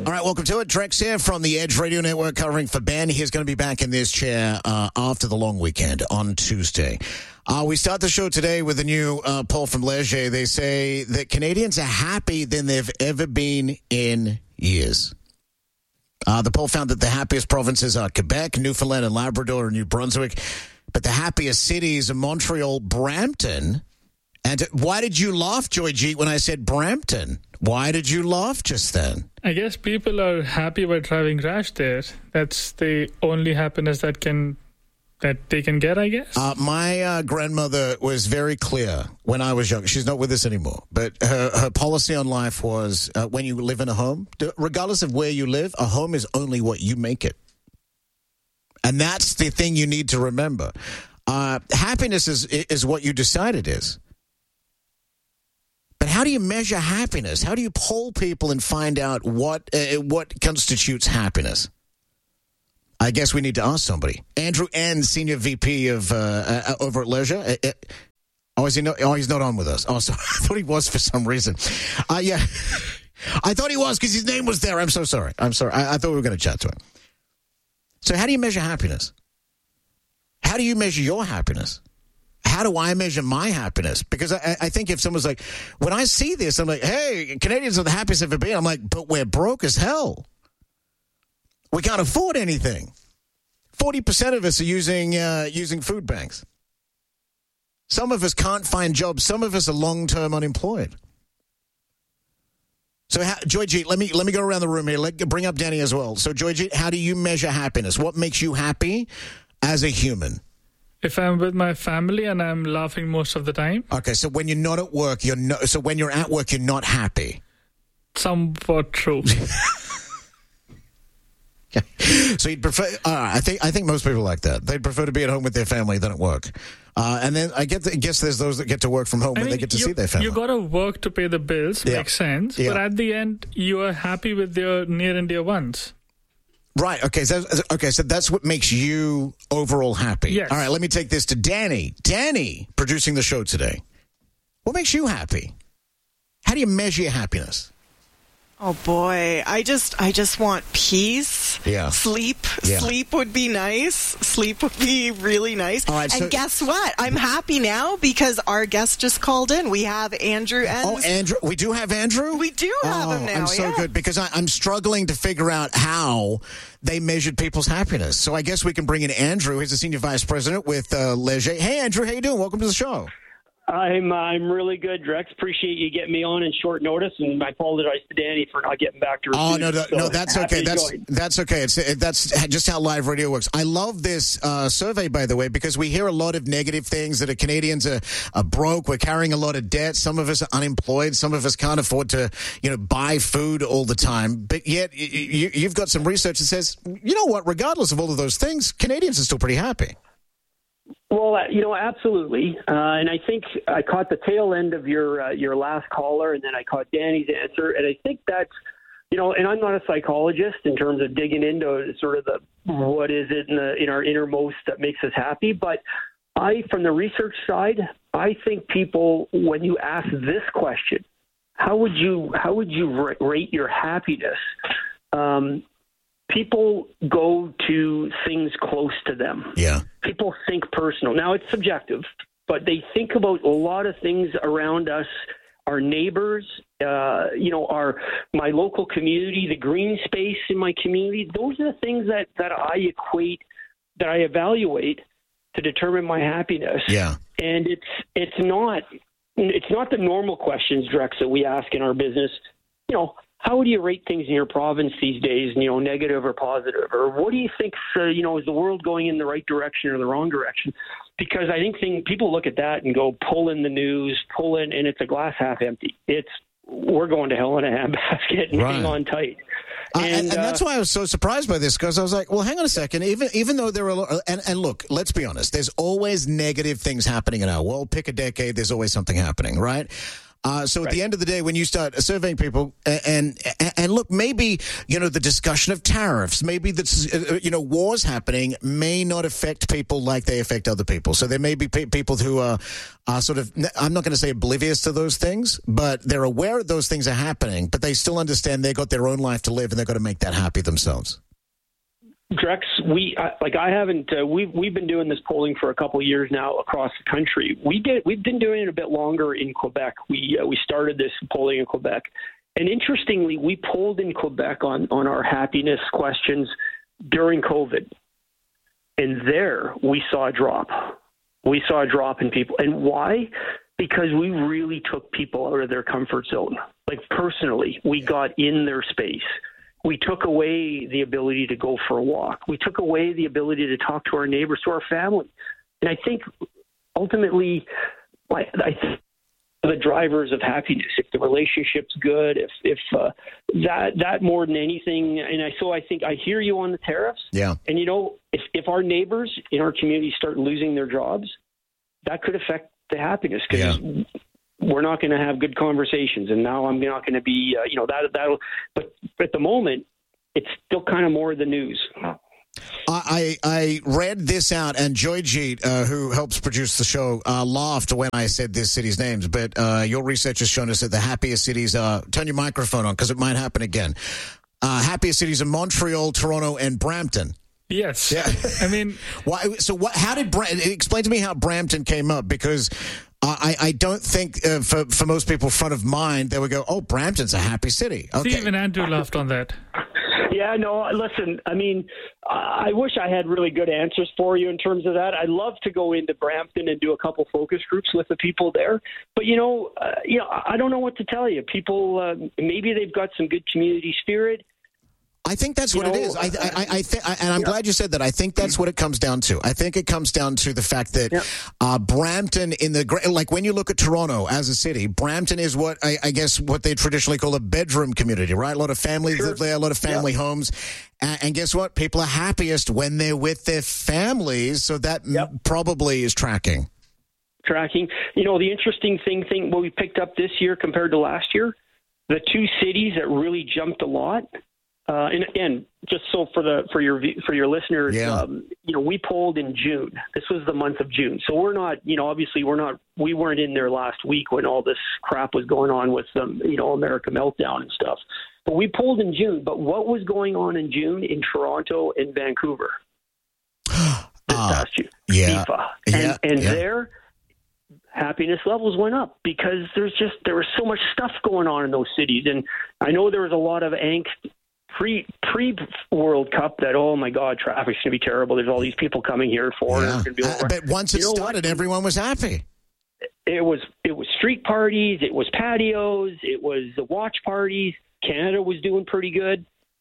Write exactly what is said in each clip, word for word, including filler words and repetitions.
All right, welcome to it. Drex here from the Edge Radio Network covering for Ben. He's going to be back in this chair uh, after the long weekend on Tuesday. Uh, we start the show today with a new uh, poll from Leger. They say that Canadians are happier than they've ever been in years. Uh, the poll found that the happiest provinces are Quebec, Newfoundland and Labrador, and New Brunswick. But the happiest cities are Montreal, Brampton. And why did you laugh, Joy G, when I said Brampton? Why did you laugh just then? I guess people are happy about driving rash there. That's the only happiness that can that they can get, I guess. Uh, my uh, grandmother was very clear when I was young. She's not with us anymore. But her, her policy on life was uh, when you live in a home, regardless of where you live, a home is only what you make it. And that's the thing you need to remember. Uh, happiness is is what you decide it is. But how do you measure happiness? How do you poll people and find out what uh, what constitutes happiness? I guess we need to ask somebody. Andrew N., Senior V P of uh, uh, over at Leger. Uh, uh, oh, is he not? Oh, he's not on with us. Oh, sorry. I thought he was for some reason. Uh, yeah, I thought he was because his name was there. I'm so sorry. I'm sorry. I, I thought we were going to chat to him. So how do you measure happiness? How do you measure your happiness? How do I measure my happiness? Because I, I think if someone's like, when I see this, I'm like, hey, Canadians are the happiest they've ever been. I'm like, but we're broke as hell. We can't afford anything. forty percent of us are using uh, using food banks. Some of us can't find jobs. Some of us are long-term unemployed. So, how, Joy G, let me let me go around the room here. Let bring up Danny as well. So, Joy G, how do you measure happiness? What makes you happy as a human? If I'm with my family and I'm laughing most of the time. Okay, so when you're not at work, you're no, so when you're at work, you're not happy. Somewhat true. So you'd prefer? Uh, I think I think most people like that. They'd prefer to be at home with their family than at work. Uh, and then I get the, I guess there's those that get to work from home I and mean, they get to you, see their family. You got to work to pay the bills. Yeah. Makes sense. Yeah. But at the end, you are happy with your near and dear ones. Right. Okay. So okay. So that's what makes you overall happy. Yes. All right. Let me take this to Danny. Danny, producing the show today. What makes you happy? How do you measure your happiness? Oh boy, I just I just want peace. Yeah. Sleep. Yeah. Sleep would be nice. Sleep would be really nice. All right, and so- guess what? I'm happy now because our guest just called in. We have Andrew and Oh, Andrew. We do have Andrew? We do have oh, him now. I'm so yeah. good because I, I'm struggling to figure out how they measured people's happiness. So I guess we can bring in Andrew. He's the Senior Vice President with uh, Leger. Hey, Andrew. How you doing? Welcome to the show. I'm uh, I'm really good, Drex. Appreciate you getting me on in short notice, and I apologize to Danny for not getting back to her. Oh no, no, so no, that's okay. That's join. that's okay. It's it, that's just how live radio works. I love this uh, survey, by the way, because we hear a lot of negative things that are Canadians are, are broke. We're carrying a lot of debt. Some of us are unemployed. Some of us can't afford to, you know, buy food all the time. But yet, you, you've got some research that says, you know what? Regardless of all of those things, Canadians are still pretty happy. Well, uh, you know, absolutely, uh, and I think I caught the tail end of your uh, your last caller, and then I caught Danny's answer, and I think that's, you know, and I'm not a psychologist in terms of digging into sort of the what is it in, the, in our innermost that makes us happy, but I, from the research side, I think people, when you ask this question, how would you how would you rate your happiness? Um, People go to things close to them. Yeah. People think personal. Now, it's subjective, but they think about a lot of things around us, our neighbors, uh, you know, our my local community, the green space in my community. Those are the things that, that I equate, that I evaluate to determine my happiness. Yeah. And it's it's not it's not the normal questions, Drex, that we ask in our business. You know, how would you rate things in your province these days, you know, negative or positive? Or what do you think, uh, you know, is the world going in the right direction or the wrong direction? Because I think thing, people look at that and go, pull in the news, pull in, and it's a glass half empty. It's, we're going to hell in a handbasket and Right. hang on tight. Uh, and, and uh, that's why I was so surprised by this, because I was like, well, hang on a second. Even even though there are, a lot, and, and look, let's be honest, there's always negative things happening in our world. Pick a decade, there's always something happening, right? Uh, so Right. at the end of the day, when you start surveying people, and, and and look, maybe you know the discussion of tariffs, maybe the uh, you know wars happening may not affect people like they affect other people. So there may be pe- people who are are sort of, I'm not going to say oblivious to those things, but they're aware those things are happening, but they still understand they've got their own life to live and they've got to make that happy themselves. Drex, we I- like I haven't. Uh, we've we've been doing this polling for a couple of years now across the country. We did. We've been doing it a bit longer in Quebec. We uh, we started this polling in Quebec, and interestingly, we polled in Quebec on on our happiness questions during COVID, and there we saw a drop. We saw a drop in people, and why? Because we really took people out of their comfort zone. Like personally, we got in their space. We took away the ability to go for a walk. We took away the ability to talk to our neighbors, to our family. And I think ultimately, I, I think the drivers of happiness, if the relationship's good, if if uh, that that more than anything, and I so I think I hear you on the tariffs. Yeah. And you know, if if our neighbors in our community start losing their jobs, that could affect the happiness because. Yeah. We're not going to have good conversations, and now I'm not going to be, uh, you know, that that'll. But at the moment, it's still kind of more the news. I I read this out, and Joy Jeet, uh, who helps produce the show, uh, laughed when I said this city's names. But uh, your research has shown us that the happiest cities are. Turn your microphone on because it might happen again. Uh, happiest cities are Montreal, Toronto, and Brampton. Yes. Yeah. I mean, why? So what? How did Bra- explain to me how Brampton came up? Because I, I don't think uh, for for most people front of mind they would go, oh, Brampton's a happy city. Okay. See, even Andrew laughed on that. Yeah, no, listen, I mean, I wish I had really good answers for you in terms of that. I'd love to go into Brampton and do a couple focus groups with the people there. But, you know, uh, you know, I don't know what to tell you. People, uh, maybe they've got some good community spirit. I think that's You what know, it is. I, I, I think, and I'm yeah. glad you said that. I think that's what it comes down to. I think it comes down to the fact that Yeah. uh, Brampton, in the like, when you look at Toronto as a city, Brampton is what I, I guess what they traditionally call a bedroom community, right? A lot of families Sure. live there, a lot of family Yeah. homes, and, and guess what? People are happiest when they're with their families. So that Yep. m- probably is tracking. Tracking. You know, the interesting thing, thing what we picked up this year compared to last year, the two cities that really jumped a lot. Uh, and again, just so for the for your for your listeners, Yeah. um, you know, we polled in June. This was the month of June, so we're not, you know, obviously we're not, we weren't in there last week when all this crap was going on with um, you know, America Meltdown and stuff. But we polled in June. But what was going on in June in Toronto and Vancouver this Uh, past June? yeah. FIFA. Yeah, and and yeah. there, happiness levels went up because there's just there was so much stuff going on in those cities, and I know there was a lot of angst. Pre pre World Cup that, oh my God, traffic's gonna be terrible. There's all these people coming here for Yeah. it's gonna be Uh, over. but once it You know started, what? everyone was happy. It was it was street parties, it was patios, it was the watch parties. Canada was doing pretty good.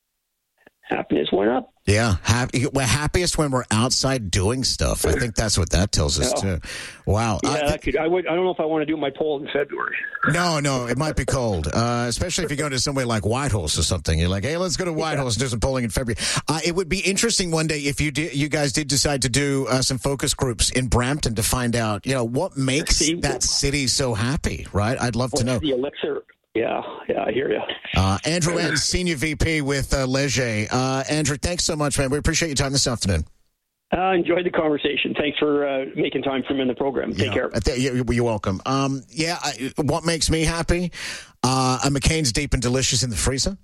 Happiness went up. Yeah, happy, we're happiest when we're outside doing stuff. I think that's what that tells us Yeah. too. Wow. Yeah, Uh, that could, I would. I don't know if I want to do my poll in February. no, no, it might be cold, uh, especially if you go to somewhere like Whitehorse or something. You're like, hey, let's go to Whitehorse and do some polling in February. Uh, it would be interesting one day if you did, you guys did decide to do uh, some focus groups in Brampton to find out, you know, what makes See, that city so happy, right? I'd love to know. The elixir. Yeah, yeah, I hear you. Uh, Andrew N, Senior V P with uh, Leger. Uh, Andrew, thanks so much, man. We appreciate your time this afternoon. Uh, enjoyed the conversation. Thanks for uh, making time for me in the program. Take Yeah, care. I th- you- You're welcome. Um, yeah, I, what makes me happy? Uh, a McCain's Deep and Delicious in the freezer.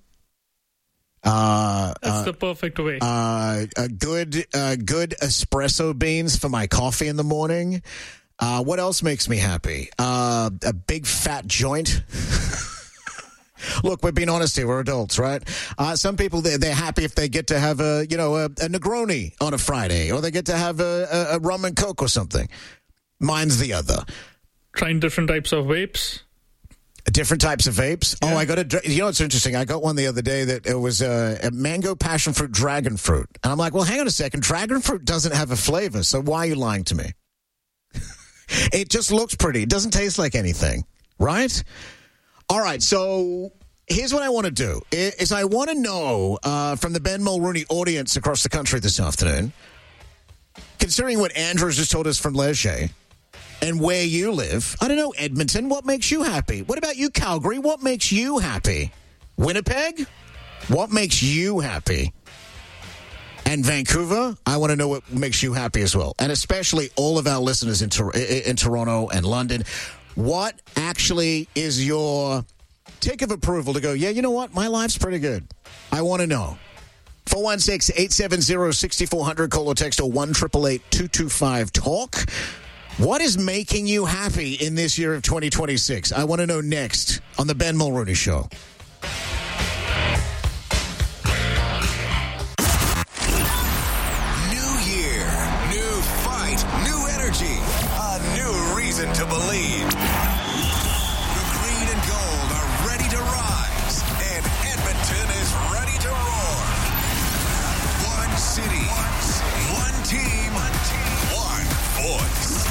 Uh, That's uh, the perfect way. uh, a good, uh, good espresso beans for my coffee in the morning. Uh, what else makes me happy? Uh, a big fat joint. Look, we're being honest here. We're adults, right? Uh, some people, they're, they're happy if they get to have a, you know, a, a Negroni on a Friday, or they get to have a, a, a rum and coke or something. Mine's the other. Trying different types of vapes. Different types of vapes. Yeah. Oh, I got a. You know, it's interesting. I got one the other day that it was a, a mango passion fruit dragon fruit, and I'm like, well, hang on a second. Dragon fruit doesn't have a flavor, so why are you lying to me? It just looks pretty. It doesn't taste like anything, right? All right, so here's what I want to do. Is I want to know uh, from the Ben Mulrooney audience across the country this afternoon, considering what Andrews just told us from Leger, and where you live. I don't know, Edmonton, what makes you happy? What about you, Calgary? What makes you happy? Winnipeg? What makes you happy? And Vancouver, I want to know what makes you happy as well. And especially all of our listeners in, Tor- in Toronto and London. What actually is your tick of approval to go, yeah, you know what? My life's pretty good. I want to know. four one six, eight seven zero, six four zero zero. Call or text or one eight eight eight, two two five, talk. What is making you happy in this year of twenty twenty-six? I want to know next on the Ben Mulrooney Show. To believe. The green and gold are ready to rise, and Edmonton is ready to roar. One city, one, city, one team, one, team, one voice.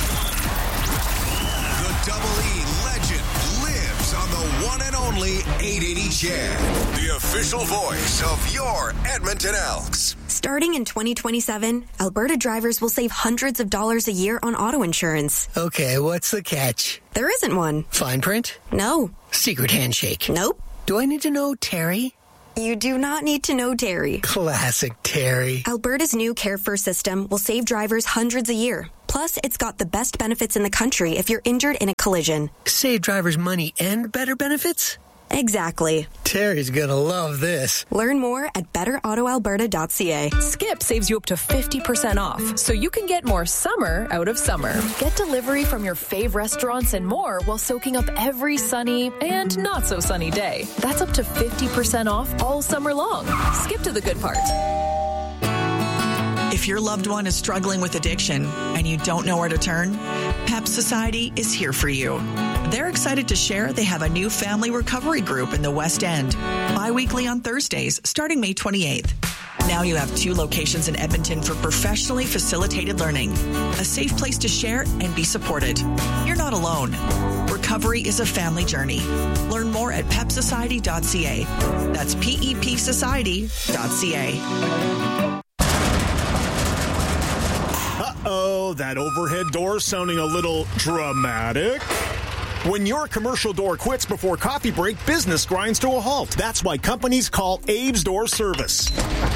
The Double E legend lives on the one and only eight eighty Chad, the official voice of your Edmonton Elks. Starting in twenty twenty-seven, Alberta drivers will save hundreds of dollars a year on auto insurance. Okay, what's the catch? There isn't one. Fine print? No. Secret handshake? Nope. Do I need to know Terry? You do not need to know Terry. Classic Terry. Alberta's new Care First system will save drivers hundreds a year. Plus, it's got the best benefits in the country if you're injured in a collision. Save drivers money and better benefits? Exactly. Terry's gonna love this. Learn more at better auto alberta dot c a. Skip saves you up to fifty percent off, so you can get more summer out of summer. Get delivery from your fave restaurants and more while soaking up every sunny and not so sunny day. That's up to fifty percent off all summer long. Skip to the good part. If your loved one is struggling with addiction and you don't know where to turn, Pep Society is here for you. They're excited to share they have a new family recovery group in the West End, bi-weekly on Thursdays, starting May twenty-eighth. Now you have two locations in Edmonton for professionally facilitated learning, a safe place to share and be supported. You're not alone. Recovery is a family journey. Learn more at pep society dot c a. That's P E P society dot c a. Uh-oh, that overhead door sounding a little dramatic. When your commercial door quits before coffee break, business grinds to a halt. That's why companies call Abe's Door Service.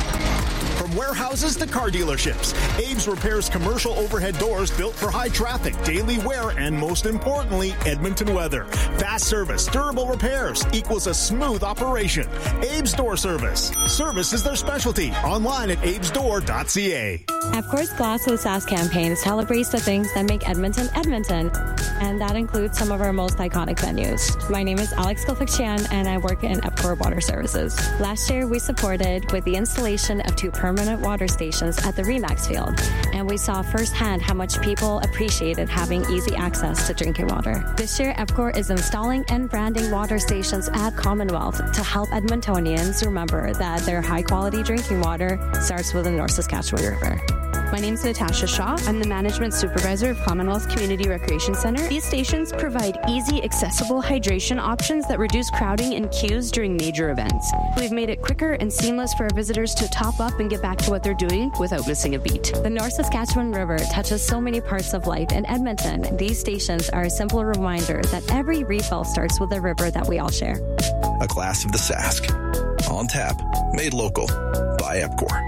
From warehouses to car dealerships, Abe's repairs commercial overhead doors built for high traffic, daily wear, and most importantly, Edmonton weather. Fast service, durable repairs equals a smooth operation. Abe's Door Service. Service is their specialty. Online at abes door dot c a. EPCOR's Glass with Sass campaign celebrates the things that make Edmonton, Edmonton, and that includes some of our most iconic venues. My name is Alex Kilfick-Chan, and I work in EPCOR Water Services. Last year, we supported with the installation of two permanent water stations at the Remax Field, and we saw firsthand how much people appreciated having easy access to drinking water. This year, EPCOR is installing and branding water stations at Commonwealth to help Edmontonians remember that their high-quality drinking water starts with the North Saskatchewan River. My name is Natasha Shaw. I'm the Management Supervisor of Commonwealth Community Recreation Center. These stations provide easy, accessible hydration options that reduce crowding and queues during major events. We've made it quicker and seamless for our visitors to top up and get back to what they're doing without missing a beat. The North Saskatchewan River touches so many parts of life in Edmonton. These stations are a simple reminder that every refill starts with the river that we all share. A glass of the Sask. On tap. Made local. By EPCOR.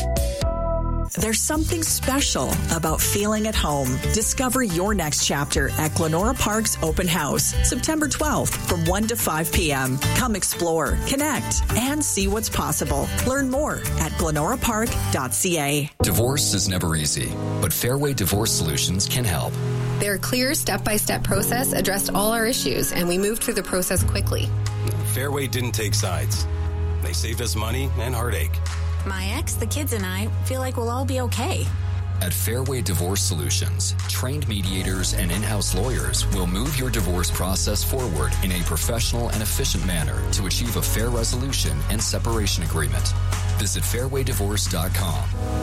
There's something special about feeling at home. Discover your next chapter at Glenora Park's Open House, September twelfth from one to five p.m. Come explore, connect, and see what's possible. Learn more at glenora park dot c a. Divorce is never easy, but Fairway Divorce Solutions can help. Their clear step-by-step process addressed all our issues, and we moved through the process quickly. Fairway didn't take sides. They saved us money and heartache. My ex, the kids, and I feel like we'll all be okay. At Fairway Divorce Solutions, trained mediators and in-house lawyers will move your divorce process forward in a professional and efficient manner to achieve a fair resolution and separation agreement. Visit fairway divorce dot com.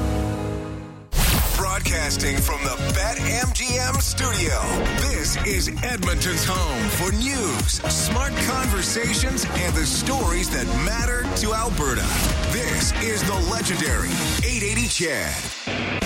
Broadcasting from the BetMGM studio, this is Edmonton's home for news, smart conversations, and the stories that matter to Alberta. This is the legendary eight eighty Chad.